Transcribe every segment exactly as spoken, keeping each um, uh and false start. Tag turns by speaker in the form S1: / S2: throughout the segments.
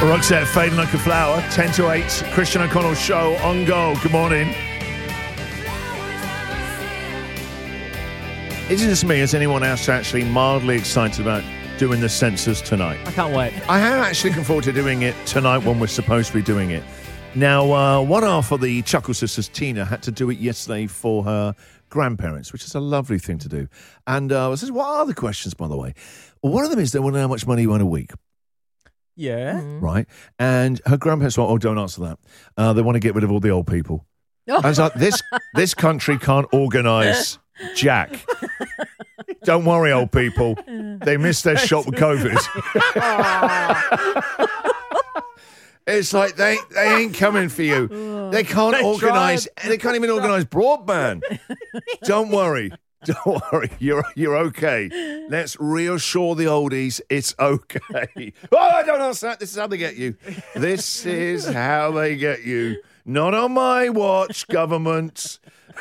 S1: Roxette, Fading Like a Flower, ten to eight, Christian O'Connell Show on Go. Good morning. Is it just me? Is anyone else actually mildly excited about doing the census tonight?
S2: I can't wait.
S1: I am actually looking forward to doing it tonight when we're supposed to be doing it. Now, uh, one half of the Chuckle Sisters, Tina, had to do it yesterday for her grandparents, which is a lovely thing to do. And uh, I said, what are the questions, by the way? Well, one of them is they want to know how much money you earn a week.
S2: Yeah.
S3: Mm.
S1: Right. And her grandparents were, oh, don't answer that. Uh, they want to get rid of all the old people. I was like, this, this country can't organise Jack. Don't worry, old people. They missed their shot with COVID. It's like they they ain't coming for you. They can't
S2: They
S1: organise.
S2: tried.
S1: They can't even organise broadband. Don't worry. Don't worry. You're you're okay. Let's reassure the oldies it's okay. Oh, don't answer that. This is how they get you. This is how they get you. Not on my watch, government.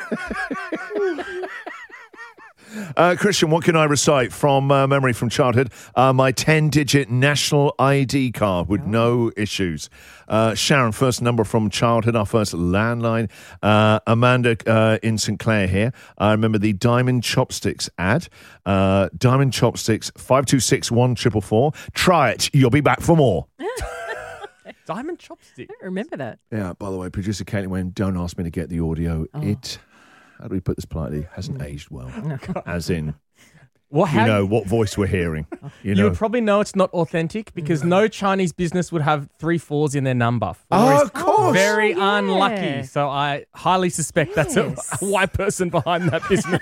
S1: Uh, Christian, what can I recite from uh, memory from childhood? Uh, my ten-digit national I D card with no issues. Uh, Sharon, first number from childhood, our first landline. Uh, Amanda uh, in St Clair here. I remember the Diamond Chopsticks ad. Uh, Diamond Chopsticks, five two six one four four four. Try it. You'll be back for more.
S2: Diamond chopstick.
S3: I don't remember that.
S1: Yeah, by the way, producer Caitlin went, don't ask me to get the audio.
S3: Oh.
S1: It... How do we put this politely? Hasn't aged well. As in,
S2: Well,
S1: you
S2: how
S1: know what voice we're hearing. You
S2: you
S1: know.
S2: would probably know it's not authentic because no Chinese business would have three fours in their number. Four
S1: Oh,
S2: is
S1: of course.
S2: Very
S3: Oh, yeah.
S2: unlucky. So I highly suspect that's a,
S3: Yes.
S2: a white person behind that business.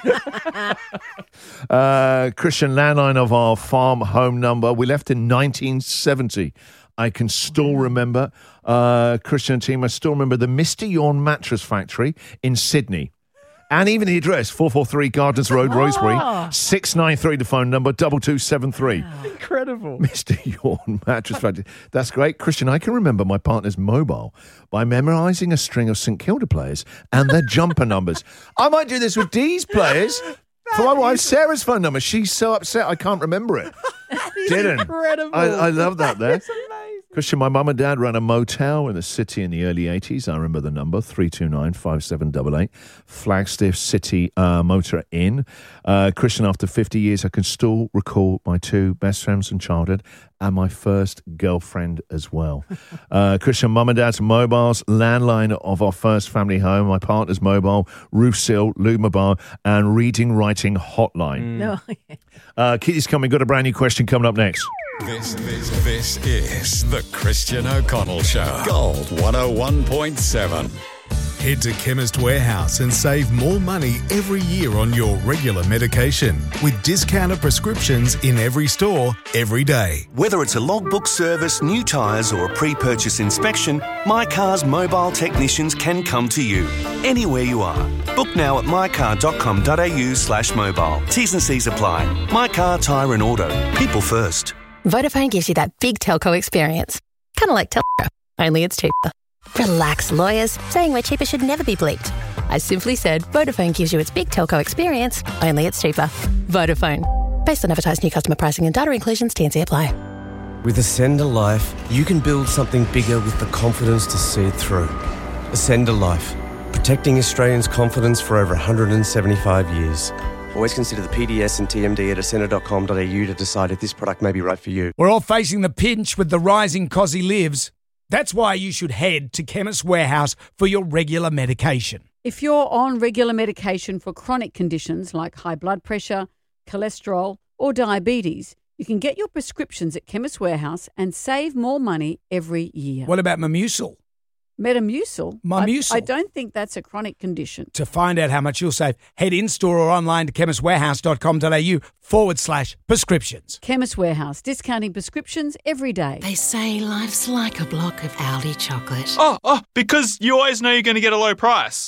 S1: Uh, Christian, landline of our farm home number. We left in nineteen seventy. I can still remember, uh, Christian and team, I still remember the Mister Yawn Mattress Factory in Sydney. And even the address, four forty-three Gardens Road, Rosebery, six nine three, the phone number, two two seven three.
S2: Incredible.
S1: Mister Yawn Mattress Factory. That's great. Christian, I can remember my partner's mobile by memorising a string of St Kilda players and their jumper numbers. I might do this with Dee's players for my wife Sarah's phone number. She's so upset I can't remember it. Didn't.
S2: Incredible.
S1: I, I love that there.
S2: That's amazing.
S1: Christian, my mum and dad ran a motel in the city in the early eighties. I remember the number, three two nine, five seven eight eight. Flagstaff City uh, Motor Inn. Uh, Christian, after fifty years, I can still recall my two best friends from childhood and my first girlfriend as well. Uh, Christian, mum and dad's mobiles, landline of our first family home, my partner's mobile, roof seal, lube mobile, and reading, writing hotline.
S3: No.
S1: Uh, Kitty's coming. Got a brand new question coming up next.
S4: This, this, this is the Christian O'Connell Show. Gold one oh one point seven.
S5: Head to Chemist Warehouse and save more money every year on your regular medication with discounted prescriptions in every store, every day.
S6: Whether it's a logbook service, new tyres or a pre-purchase inspection, My Car's mobile technicians can come to you anywhere you are. Book now at mycar.com.au slash mobile. T's and C's apply. My Car, Tyre and Auto. People first.
S7: Vodafone gives you that big telco experience. Kind of like telco, only it's cheaper. Relax, lawyers. Saying we're cheaper should never be bleeped. I simply said Vodafone gives you its big telco experience, only it's cheaper. Vodafone. Based on advertised new customer pricing and data inclusions, T and C apply.
S8: With Ascender Life, you can build something bigger with the confidence to see it through. Ascender Life, protecting Australians' confidence for over one hundred seventy-five years. Always consider the P D S and T M D at ascender dot com dot a u to decide if this product may be right for you.
S9: We're all facing the pinch with the rising cost of lives. That's why you should head to Chemist Warehouse for your regular medication.
S3: If you're on regular medication for chronic conditions like high blood pressure, cholesterol, or diabetes, you can get your prescriptions at Chemist Warehouse and save more money every year.
S9: What about Metamucil?
S3: Metamucil?
S9: Metamucil.
S3: I, I don't think that's a chronic condition.
S9: To find out how much you'll save, head in-store or online to chemistwarehouse.com.au forward slash prescriptions.
S3: Chemist Warehouse, discounting prescriptions every day.
S10: They say life's like a block of Aldi chocolate.
S11: Oh, oh, because you always know you're going to get a low price.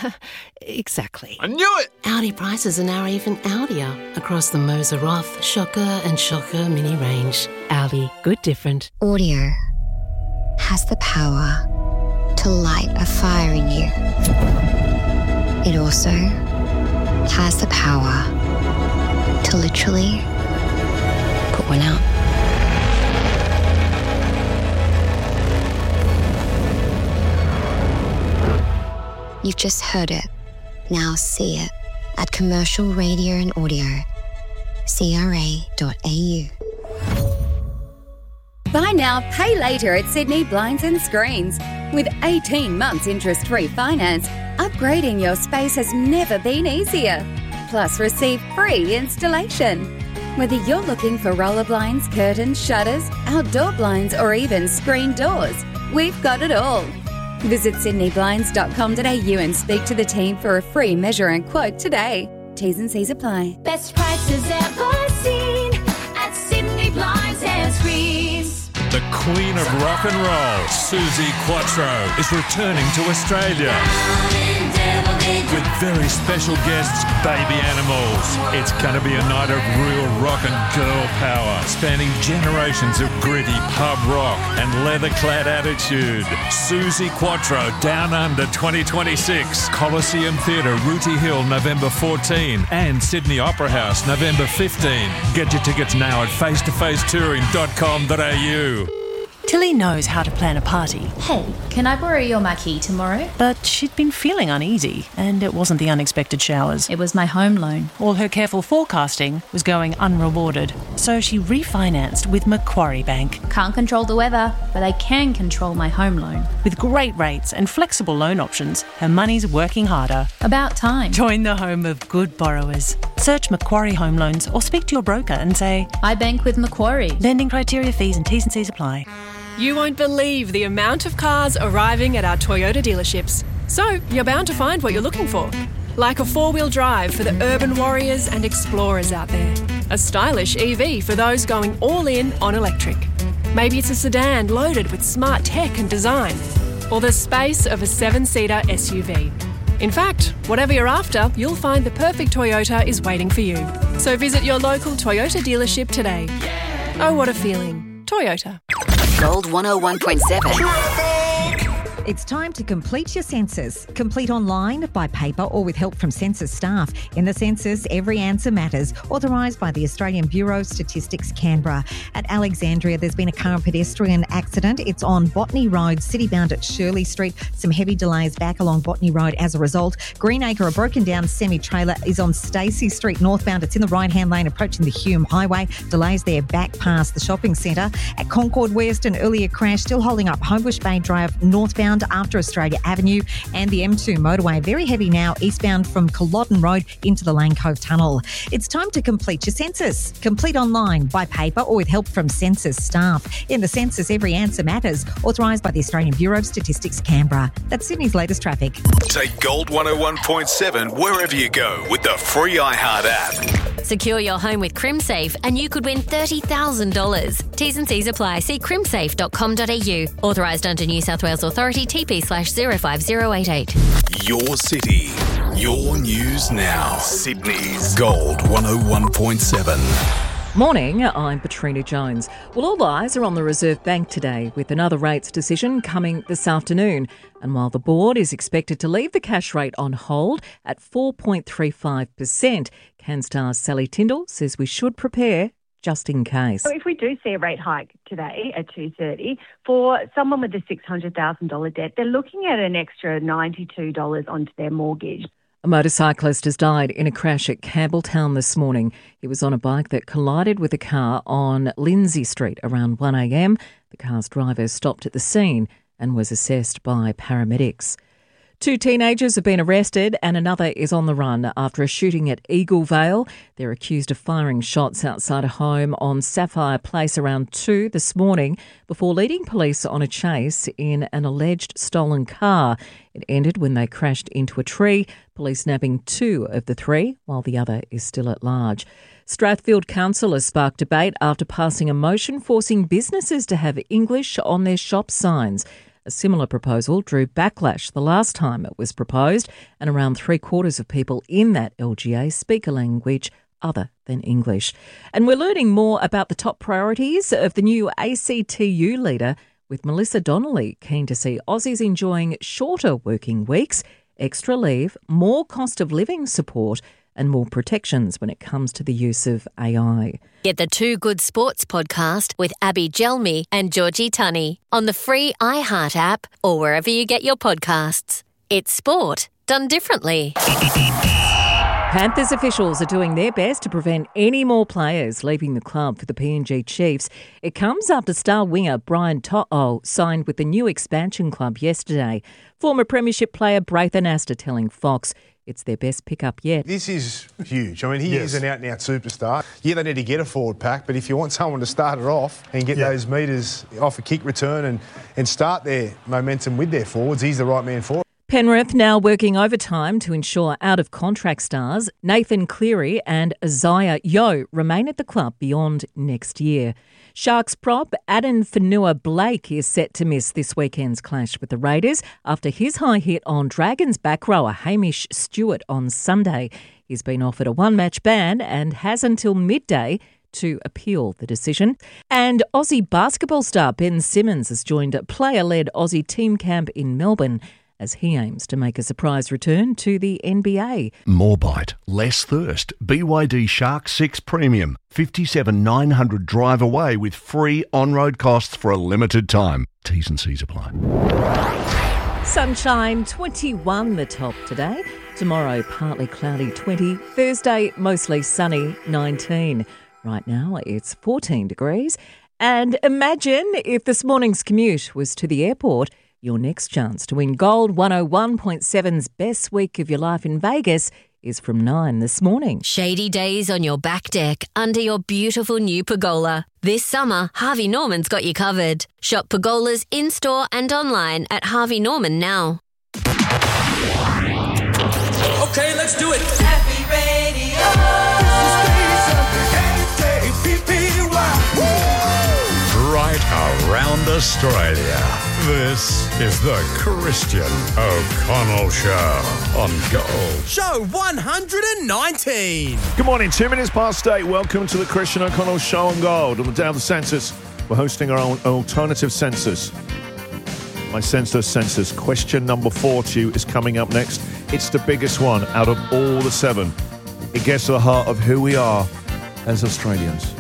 S10: Exactly.
S11: I knew it!
S10: Aldi prices are now even Aldier across the Moser Roth, Shocker and Shocker mini range. Aldi, good different.
S12: Audio has the power to light a fire in you. It also has the power to literally put one out. You've just heard it. Now see it at Commercial Radio and Audio. C R A dot A U.
S13: Buy now, pay later at Sydney Blinds and Screens. With eighteen months interest-free finance, upgrading your space has never been easier. Plus, receive free installation. Whether you're looking for roller blinds, curtains, shutters, outdoor blinds, or even screen doors, we've got it all. Visit sydney blinds dot com dot a u and speak to the team for a free measure and quote today. T's and C's apply.
S14: Best prices ever seen at Sydney Blinds and Screens.
S15: The Queen of Rock and Roll, Suzi Quatro, is returning to Australia with very special guests, Baby Animals. It's going to be a night of real rock and girl power, spanning generations of gritty pub rock and leather-clad attitude. Suzi Quatro, Down Under twenty twenty-six, Coliseum Theatre, Rooty Hill, November fourteenth, and Sydney Opera House, November fifteenth. Get your tickets now at face to face touring dot com dot a u.
S16: Tilly knows how to plan a party.
S17: Hey, can I borrow your marquee tomorrow?
S16: But she'd been feeling uneasy, and it wasn't the unexpected showers.
S17: It was my home loan.
S16: All her careful forecasting was going unrewarded, so she refinanced with Macquarie Bank.
S17: Can't control the weather, but I can control my home loan.
S16: With great rates and flexible loan options, her money's working harder.
S17: About time.
S16: Join the home of good borrowers. Search Macquarie Home Loans or speak to your broker and say,
S17: I bank with Macquarie.
S16: Lending criteria, fees and T's and C's apply.
S18: You won't believe the amount of cars arriving at our Toyota dealerships. So you're bound to find what you're looking for. Like a four-wheel drive for the urban warriors and explorers out there. A stylish E V for those going all in on electric. Maybe it's a sedan loaded with smart tech and design. Or the space of a seven-seater S U V. In fact, whatever you're after, you'll find the perfect Toyota is waiting for you. So visit your local Toyota dealership today. Oh, what a feeling. Toyota.
S19: Gold one oh one point seven.
S20: It's time to complete your census. Complete online, by paper or with help from census staff. In the census, every answer matters. Authorised by the Australian Bureau of Statistics, Canberra. At Alexandria, there's been a car and pedestrian accident. It's on Botany Road, city-bound at Shirley Street. Some heavy delays back along Botany Road as a result. Greenacre, a broken-down semi-trailer, is on Stacey Street, northbound. It's in the right-hand lane approaching the Hume Highway. Delays there back past the shopping centre. At Concord West, an earlier crash still holding up Homebush Bay Drive northbound after Australia Avenue, and the M two motorway very heavy now eastbound from Culloden Road into the Lane Cove Tunnel. It's time to complete your census. Complete online, by paper or with help from census staff. In the census, every answer matters. Authorised by the Australian Bureau of Statistics, Canberra. That's Sydney's latest traffic.
S4: Take Gold one oh one point seven wherever you go with the free iHeart app.
S7: Secure your home with CrimSafe and you could win thirty thousand dollars. T's and C's apply. See crimsafe dot com dot a u. Authorised under New South Wales Authority, T P slash zero five zero eight eight.
S4: Your city, your news now. Sydney's Gold one oh one point seven.
S21: Morning, I'm Patrina Jones. Well, all eyes are on the Reserve Bank today, with another rates decision coming this afternoon. And while the board is expected to leave the cash rate on hold at four point three five percent, CanStar's Sally Tyndall says we should prepare just in case.
S22: So if we do see a rate hike today at two thirty, for someone with a six hundred thousand dollars debt, they're looking at an extra ninety-two dollars onto their mortgage.
S21: A motorcyclist has died in a crash at Campbelltown this morning. He was on a bike that collided with a car on Lindsay Street around one a.m. The car's driver stopped at the scene and was assessed by paramedics. Two teenagers have been arrested and another is on the run after a shooting at Eagle Vale. They're accused of firing shots outside a home on Sapphire Place around two this morning before leading police on a chase in an alleged stolen car. It ended when they crashed into a tree, police nabbing two of the three while the other is still at large. Strathfield Council has sparked debate after passing a motion forcing businesses to have English on their shop signs. A similar proposal drew backlash the last time it was proposed, and around three quarters of people in that L G A speak a language other than English. And we're learning more about the top priorities of the new A C T U leader, with Melissa Donnelly keen to see Aussies enjoying shorter working weeks, extra leave, more cost of living support, and more protections when it comes to the use of A I.
S7: Get the Two Good Sports podcast with Abby Gelmi and Georgie Tunney on the free iHeart app or wherever you get your podcasts. It's sport
S1: done differently.
S21: Panthers officials are doing their best to prevent any more players leaving the club for the P N G Chiefs. It comes after star winger Brian To'o signed with the new expansion club yesterday. Former premiership player Braithen Astor telling Fox it's their best pickup yet.
S2: This is huge. I mean, he
S23: Yes.
S2: is an out-and-out superstar. Yeah, they need to get a forward pack, but if you want someone to start it off and get
S23: Yeah.
S2: those metres off a kick return and, and start their momentum with their forwards, he's the right man for it.
S21: Penrith now working overtime to ensure out-of-contract stars Nathan Cleary and Isaiah Yeo remain at the club beyond next year. Sharks prop Adam Fanua-Blake is set to miss this weekend's clash with the Raiders after his high hit on Dragons back rower Hamish Stewart on Sunday. He's been offered a one-match ban and has until midday to appeal the decision. And Aussie basketball star Ben Simmons has joined a player-led Aussie team camp in Melbourne as he aims to make a surprise return to the N B A.
S24: More bite, less thirst. B Y D Shark six Premium. fifty-seven nine hundred drive away with free on-road costs for a limited time. T's and C's apply.
S21: Sunshine, twenty-one the top today. Tomorrow, partly cloudy, twenty. Thursday, mostly sunny, nineteen. Right now, it's fourteen degrees. And imagine if this morning's commute was to the airport. Your next chance to win Gold one oh one point seven's Best Week of Your Life in Vegas is from nine this morning.
S1: Shady days on your back deck under your beautiful new pergola. This summer, Harvey Norman's got you covered. Shop pergolas in-store and online at Harvey Norman now.
S25: Okay, let's do it. Happy Radio.
S4: Right around Australia. This is the Christian O'Connell Show on Gold.
S23: Show one hundred nineteen.
S26: Good morning, two minutes past eight. Welcome to the Christian O'Connell Show on Gold. On the day of the census, we're hosting our own alternative census. My census census question number four to you is coming up next. It's the biggest one out of all the seven. It gets to the heart of who we are as Australians.